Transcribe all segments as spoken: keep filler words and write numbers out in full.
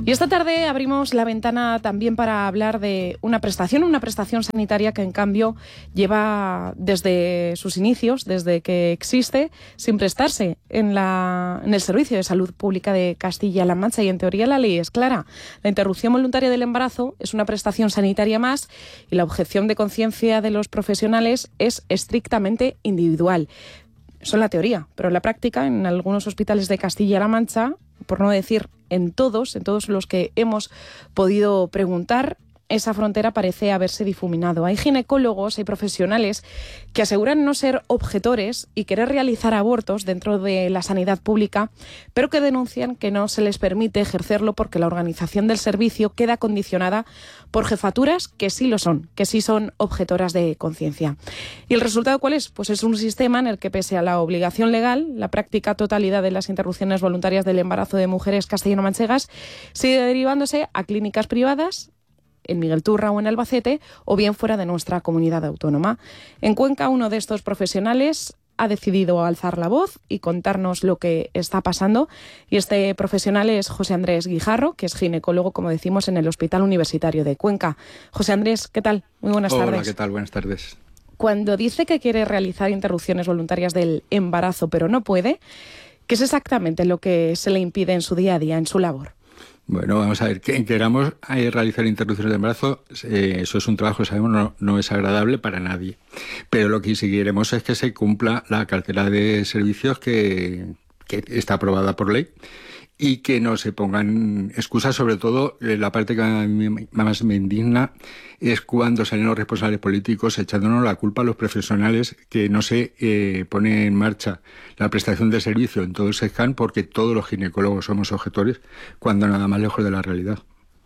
Y esta tarde abrimos la ventana también para hablar de una prestación, una prestación sanitaria que en cambio lleva desde sus inicios, desde que existe, sin prestarse en, la, en el Servicio de Salud Pública de Castilla-La Mancha, y en teoría la ley es clara. La interrupción voluntaria del embarazo es una prestación sanitaria más y la objeción de conciencia de los profesionales es estrictamente individual. Eso en la teoría, pero en la práctica, en algunos hospitales de Castilla-La Mancha, por no decir en todos, en todos los que hemos podido preguntar, esa frontera parece haberse difuminado. Hay ginecólogos, hay profesionales que aseguran no ser objetores y querer realizar abortos dentro de la sanidad pública, pero que denuncian que no se les permite ejercerlo porque la organización del servicio queda condicionada por jefaturas que sí lo son, que sí son objetoras de conciencia. ¿Y el resultado cuál es? Pues es un sistema en el que, pese a la obligación legal, la práctica totalidad de las interrupciones voluntarias del embarazo de mujeres castellano-manchegas sigue derivándose a clínicas privadas, en Miguel Turra o en Albacete, o bien fuera de nuestra comunidad autónoma. En Cuenca, uno de estos profesionales ha decidido alzar la voz y contarnos lo que está pasando. Y este profesional es José Andrés Guijarro, que es ginecólogo, como decimos, en el Hospital Universitario de Cuenca. José Andrés, ¿qué tal? Muy buenas Hola, tardes. Hola, ¿qué tal? Buenas tardes. Cuando dice que quiere realizar interrupciones voluntarias del embarazo, pero no puede, ¿qué es exactamente lo que se le impide en su día a día, en su labor? Bueno, vamos a ver, que queramos eh, realizar interrupciones de embarazo, eh, eso es un trabajo, sabemos, no, no es agradable para nadie. Pero lo que sí queremos es que se cumpla la cartera de servicios que, que está aprobada por ley y que no se pongan excusas. Sobre todo, eh, la parte que a mí más me indigna es cuando salen los responsables políticos echándonos la culpa a los profesionales que no se eh, pone en marcha la prestación de servicio en todo el SESCAN, porque todos los ginecólogos somos objetores, cuando nada más lejos de la realidad.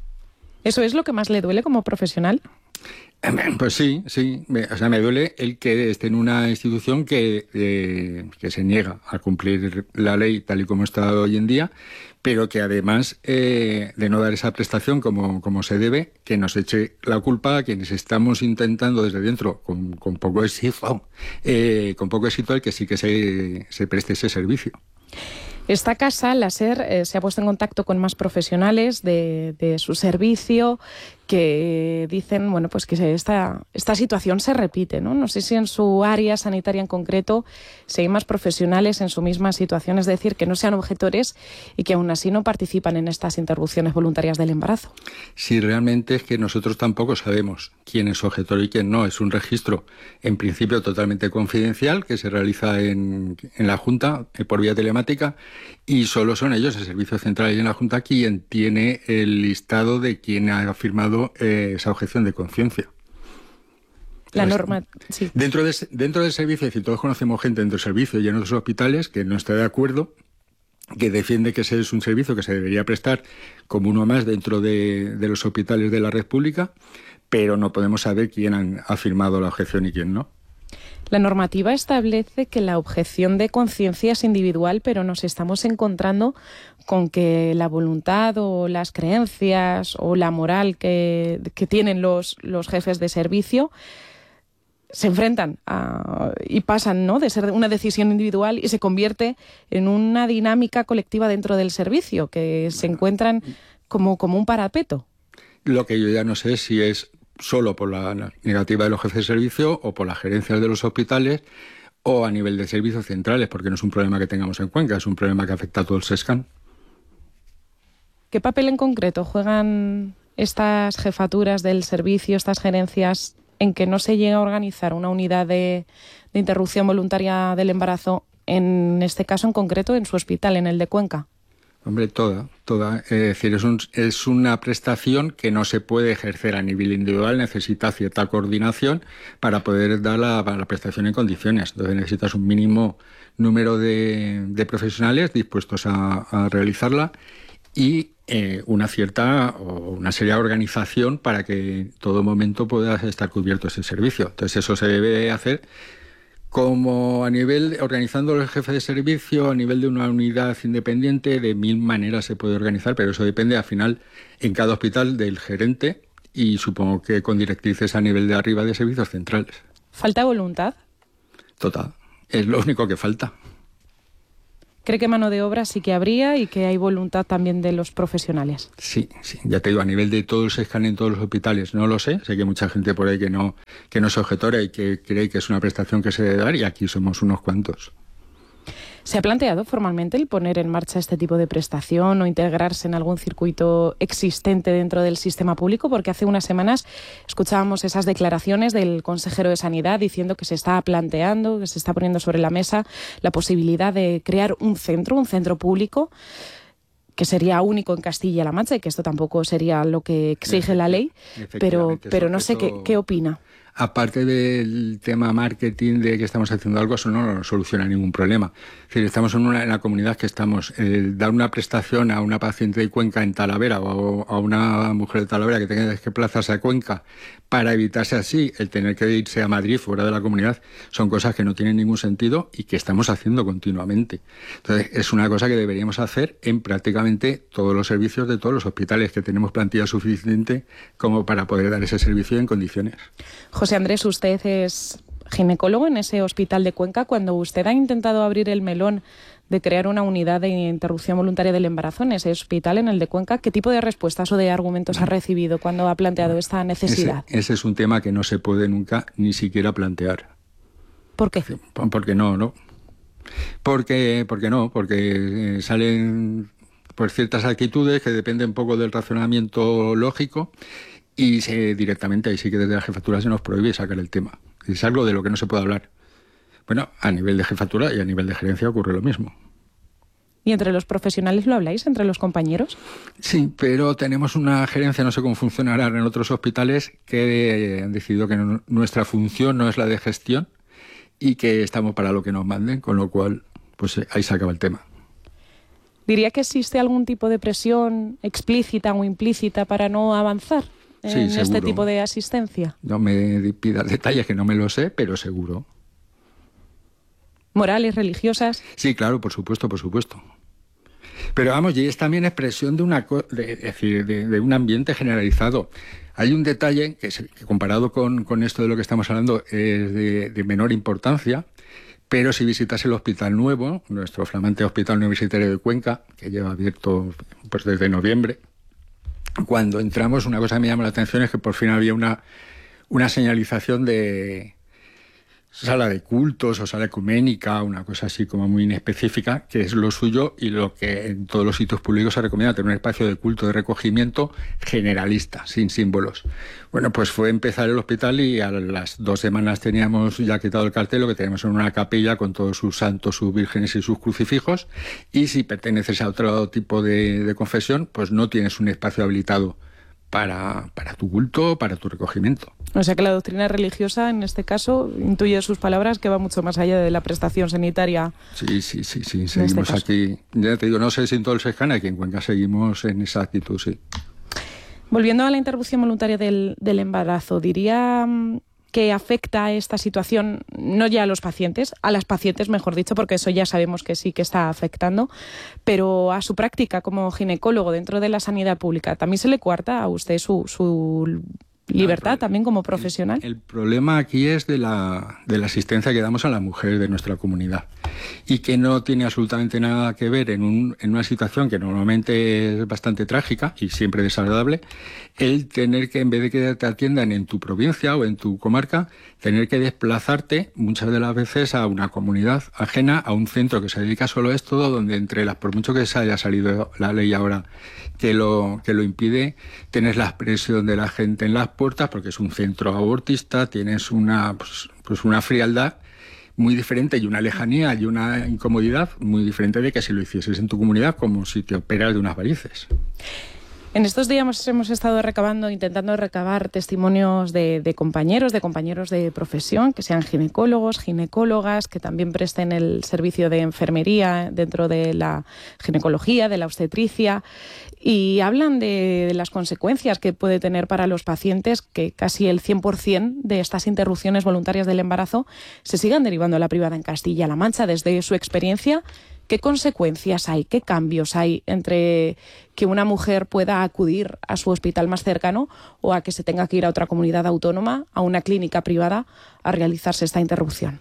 ¿Eso es lo que más le duele como profesional? Pues sí, sí. Me, o sea, me duele el que esté en una institución que, eh, que se niega a cumplir la ley tal y como está hoy en día, pero que además eh, de no dar esa prestación como, como se debe, que nos eche la culpa a quienes estamos intentando desde dentro, con, con poco éxito, eh, con poco éxito, el que sí que se, se preste ese servicio. Esta casa, la SER, eh, se ha puesto en contacto con más profesionales de, de su servicio que dicen, bueno, pues que esta, esta situación se repite, ¿no? No sé si en su área sanitaria en concreto si hay más profesionales en su misma situación, es decir, que no sean objetores y que aún así no participan en estas interrupciones voluntarias del embarazo. Sí, realmente es que nosotros tampoco sabemos quién es objetor y quién no. Es un registro, en principio, totalmente confidencial, que se realiza en, en la Junta eh, por vía telemática, y solo son ellos, el Servicio Central y en la Junta, quien tiene el listado de quien ha firmado eh, esa objeción de conciencia. La norma, sí. Dentro, de, dentro del servicio, es decir, todos conocemos gente dentro del servicio y en otros hospitales que no está de acuerdo, que defiende que ese es un servicio que se debería prestar como uno más dentro de, de los hospitales de la red pública, pero no podemos saber quién han, ha firmado la objeción y quién no. La normativa establece que la objeción de conciencia es individual, pero nos estamos encontrando con que la voluntad o las creencias o la moral que, que tienen los, los jefes de servicio se enfrentan a, y pasan, ¿no?, de ser una decisión individual y se convierte en una dinámica colectiva dentro del servicio, que se encuentran como, como un parapeto. Lo que yo ya no sé si es solo por la negativa de los jefes de servicio o por las gerencias de los hospitales o a nivel de servicios centrales, porque no es un problema que tengamos en Cuenca, es un problema que afecta a todo el SESCAN. ¿Qué papel en concreto juegan estas jefaturas del servicio, estas gerencias, en que no se llega a organizar una unidad de, de interrupción voluntaria del embarazo, en este caso en concreto en su hospital, en el de Cuenca? Hombre, toda, toda. Es decir, es, un, es una prestación que no se puede ejercer a nivel individual, necesita cierta coordinación para poder dar la, la prestación en condiciones. Entonces necesitas un mínimo número de, de profesionales dispuestos a, a realizarla y eh, una cierta o una seria organización para que en todo momento pueda estar cubierto ese servicio. Entonces eso se debe hacer como a nivel, organizando el jefe de servicio, a nivel de una unidad independiente, de mil maneras se puede organizar, pero eso depende al final en cada hospital del gerente y supongo que con directrices a nivel de arriba de servicios centrales. ¿Falta voluntad? Total, es lo único que falta. ¿Cree que mano de obra sí que habría y que hay voluntad también de los profesionales? Sí, sí, ya te digo, a nivel de todo ese escáner en todos los hospitales, no lo sé. Sé que hay mucha gente por ahí que no, que no es objetora y que cree que es una prestación que se debe dar, y aquí somos unos cuantos. ¿Se ha planteado formalmente el poner en marcha este tipo de prestación o integrarse en algún circuito existente dentro del sistema público? Porque hace unas semanas escuchábamos esas declaraciones del consejero de Sanidad diciendo que se está planteando, que se está poniendo sobre la mesa la posibilidad de crear un centro, un centro público que sería único en Castilla-La Mancha y que esto tampoco sería lo que exige la ley, pero, pero no sé qué, qué opina. Aparte del tema marketing de que estamos haciendo algo, eso no nos soluciona ningún problema. Es decir, estamos en, una, en la comunidad que estamos. Eh, dar una prestación a una paciente de Cuenca en Talavera o a una mujer de Talavera que tenga que desplazarse a Cuenca para evitarse así el tener que irse a Madrid fuera de la comunidad, son cosas que no tienen ningún sentido y que estamos haciendo continuamente. Entonces, es una cosa que deberíamos hacer en prácticamente todos los servicios de todos los hospitales, que tenemos plantilla suficiente como para poder dar ese servicio en condiciones. José Andrés, usted es ginecólogo en ese hospital de Cuenca. Cuando usted ha intentado abrir el melón de crear una unidad de interrupción voluntaria del embarazo en ese hospital, en el de Cuenca, ¿qué tipo de respuestas o de argumentos ha recibido cuando ha planteado esta necesidad? Ese, ese es un tema que no se puede nunca ni siquiera plantear. ¿Por qué? Porque no, ¿no? Porque, porque no, porque eh, salen pues ciertas actitudes que dependen un poco del razonamiento lógico. Y se, directamente ahí sí que desde la jefatura se nos prohíbe sacar el tema. Es algo de lo que no se puede hablar. Bueno, a nivel de jefatura y a nivel de gerencia ocurre lo mismo. ¿Y entre los profesionales lo habláis, entre los compañeros? Sí, pero tenemos una gerencia, no sé cómo funcionará en otros hospitales, que han decidido que no, nuestra función no es la de gestión y que estamos para lo que nos manden, con lo cual pues ahí se acaba el tema. ¿Diría que existe algún tipo de presión explícita o implícita para no avanzar en sí, seguro. este tipo de asistencia? No me pidas detalles, que no me lo sé, pero seguro. ¿Morales, religiosas? Sí, claro, por supuesto, por supuesto. Pero vamos, y es también expresión de una de, es decir, de, de un ambiente generalizado. Hay un detalle que, que comparado con, con esto de lo que estamos hablando es de, de menor importancia, pero si visitas el Hospital Nuevo, nuestro flamante Hospital Universitario de Cuenca, que lleva abierto pues desde noviembre, cuando entramos, una cosa que me llama la atención es que por fin había una, una señalización de sala de cultos o sala ecuménica, una cosa así como muy inespecífica, que es lo suyo y lo que en todos los sitios públicos se recomienda, tener un espacio de culto, de recogimiento generalista, sin símbolos. Bueno, pues fue empezar el hospital y a las dos semanas teníamos ya quitado el cartel, lo que teníamos en una capilla con todos sus santos, sus vírgenes y sus crucifijos, y si perteneces a otro tipo de, de confesión, pues no tienes un espacio habilitado para, para tu culto, para tu recogimiento. O sea que la doctrina religiosa, en este caso, intuye de sus palabras que va mucho más allá de la prestación sanitaria. Sí, sí, sí, sí. Seguimos este aquí. Ya te digo, no sé si en todo el Sejana, aquí en Cuenca seguimos en esa actitud, sí. Volviendo a la interrupción voluntaria del, del embarazo, diría que afecta a esta situación no ya a los pacientes, a las pacientes, mejor dicho, porque eso ya sabemos que sí que está afectando, pero a su práctica como ginecólogo dentro de la sanidad pública. ¿También se le coarta a usted su, su libertad no, también como profesional? El, el problema aquí es de la, de la asistencia que damos a las mujeres de nuestra comunidad y que no tiene absolutamente nada que ver en, un, en una situación que normalmente es bastante trágica y siempre desagradable, el tener que, en vez de que te atiendan en tu provincia o en tu comarca, tener que desplazarte muchas de las veces a una comunidad ajena, a un centro que se dedica solo a esto, donde entre las, por mucho que se haya salido la ley ahora que lo, que lo impide, tienes la expresión de la gente en las puertas, porque es un centro abortista, tienes una, pues, pues una frialdad muy diferente y una lejanía y una incomodidad muy diferente de que si lo hicieses en tu comunidad, como si te operas de unas varices. En estos días hemos estado recabando, intentando recabar testimonios de, de compañeros, de compañeros de profesión, que sean ginecólogos, ginecólogas, que también presten el servicio de enfermería dentro de la ginecología, de la obstetricia, y hablan de, de las consecuencias que puede tener para los pacientes que casi el cien por ciento de estas interrupciones voluntarias del embarazo se sigan derivando a la privada en Castilla-La Mancha. Desde su experiencia, ¿qué consecuencias hay, qué cambios hay entre que una mujer pueda acudir a su hospital más cercano o a que se tenga que ir a otra comunidad autónoma, a una clínica privada, a realizarse esta interrupción?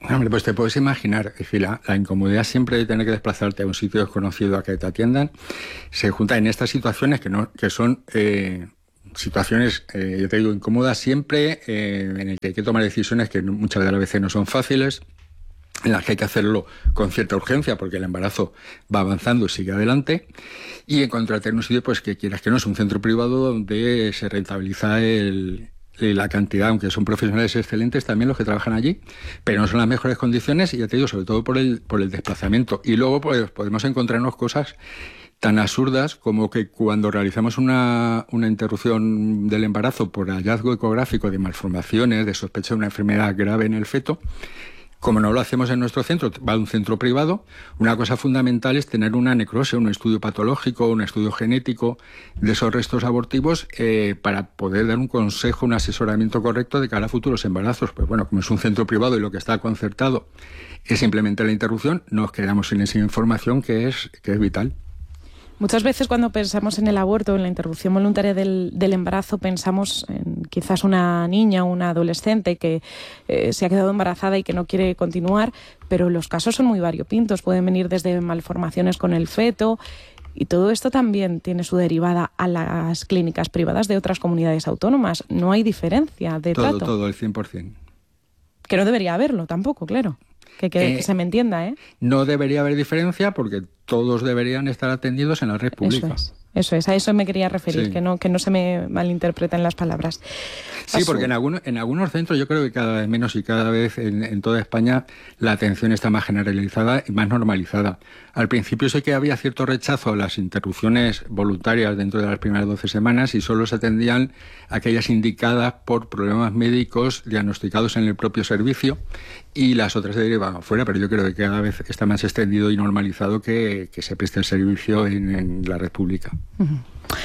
Hombre, pues te puedes imaginar, es decir, la, la incomodidad siempre de tener que desplazarte a un sitio desconocido a que te atiendan, se junta en estas situaciones que, no, que son eh, situaciones, eh, yo te digo, incómodas siempre, eh, en el que hay que tomar decisiones que muchas de las veces no son fáciles, en las que hay que hacerlo con cierta urgencia porque el embarazo va avanzando y sigue adelante, y encontrarte en un sitio pues que quieras que no es un centro privado donde se rentabiliza el, la cantidad, aunque son profesionales excelentes también los que trabajan allí, pero no son las mejores condiciones, y ya te digo, sobre todo por el, por el desplazamiento. Y luego pues podemos encontrarnos cosas tan absurdas como que cuando realizamos una, una interrupción del embarazo por hallazgo ecográfico de malformaciones, de sospecha de una enfermedad grave en el feto, como no lo hacemos en nuestro centro, va a un centro privado, una cosa fundamental es tener una necrosis, un estudio patológico, un estudio genético de esos restos abortivos eh, para poder dar un consejo, un asesoramiento correcto de cara a futuros embarazos. Pues bueno, como es un centro privado y lo que está concertado es simplemente la interrupción, nos quedamos sin esa información que es, que es vital. Muchas veces cuando pensamos en el aborto, en la interrupción voluntaria del, del embarazo, pensamos en quizás una niña o una adolescente que eh, se ha quedado embarazada y que no quiere continuar, pero los casos son muy variopintos. Pueden venir desde malformaciones con el feto, y todo esto también tiene su derivada a las clínicas privadas de otras comunidades autónomas. No hay diferencia de todo, trato. Todo, todo, el cien por ciento. Que no debería haberlo tampoco, claro. Que, que, eh, que se me entienda, ¿eh? No debería haber diferencia porque todos deberían estar atendidos en la red pública. Eso es, eso es, a eso me quería referir, sí. que no que no se me malinterpreten las palabras. Sí, Paso. porque en algunos, en algunos centros yo creo que cada vez menos y cada vez en, en toda España la atención está más generalizada y más normalizada. Al principio sí que había cierto rechazo a las interrupciones voluntarias dentro de las primeras doce semanas y solo se atendían aquellas indicadas por problemas médicos diagnosticados en el propio servicio, y las otras se derivaban fuera, pero yo creo que cada vez está más extendido y normalizado que, que se preste el servicio en, en la red pública. Uh-huh.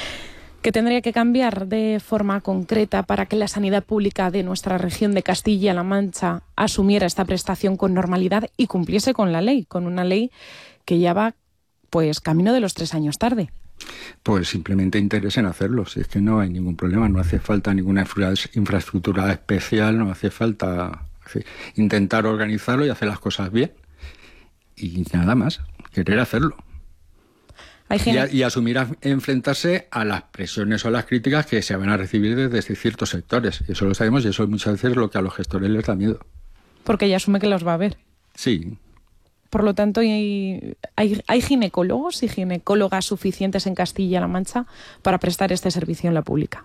¿Qué tendría que cambiar de forma concreta para que la sanidad pública de nuestra región de Castilla-La Mancha asumiera esta prestación con normalidad y cumpliese con la ley, con una ley que ya va pues camino de los tres años tarde? Pues simplemente interés en hacerlo, si es que no hay ningún problema, no hace falta ninguna infraestructura especial, no hace falta intentar organizarlo y hacer las cosas bien, y nada más, querer hacerlo. Hay gente... y, y asumir a enfrentarse a las presiones o las críticas que se van a recibir desde ciertos sectores. Eso lo sabemos y eso muchas veces es lo que a los gestores les da miedo. Porque ella asume que los va a ver. Sí. Por lo tanto, ¿hay, hay, hay ginecólogos y ginecólogas suficientes en Castilla-La Mancha para prestar este servicio en la pública?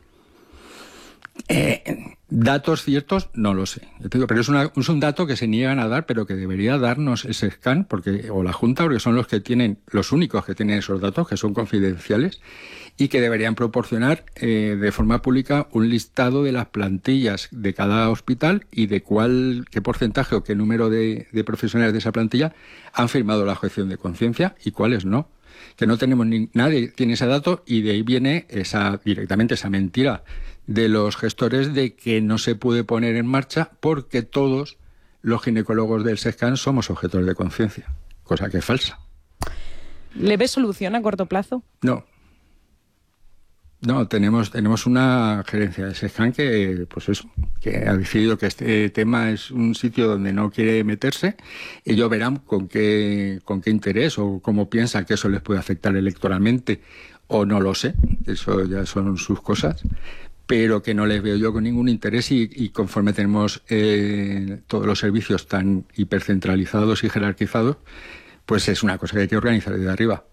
Eh, datos ciertos no lo sé, yo te digo, pero es, una, es un dato que se niegan a dar, pero que debería darnos ese SCAN porque, o la Junta, porque son los que tienen, los únicos que tienen esos datos, que son confidenciales, y que deberían proporcionar eh, de forma pública un listado de las plantillas de cada hospital y de cuál, qué porcentaje o qué número de, de profesionales de esa plantilla han firmado la objeción de conciencia y cuáles no. Que no tenemos ni, nadie tiene ese dato, y de ahí viene esa directamente esa mentira de los gestores de que no se puede poner en marcha porque todos los ginecólogos del SESCAN somos objetores de conciencia, cosa que es falsa. ¿Le ves solución a corto plazo? No. No, tenemos tenemos una gerencia de SESCAN que, pues eso, que ha decidido que este tema es un sitio donde no quiere meterse. Ellos verán con qué con qué interés o cómo piensan que eso les puede afectar electoralmente, o no lo sé, eso ya son sus cosas, pero que no les veo yo con ningún interés, y, y conforme tenemos eh, todos los servicios tan hipercentralizados y jerarquizados, pues es una cosa que hay que organizar desde arriba.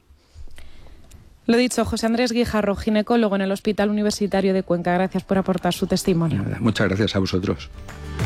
Lo dicho, José Andrés Guijarro, ginecólogo en el Hospital Universitario de Cuenca. Gracias por aportar su testimonio. Muchas gracias a vosotros.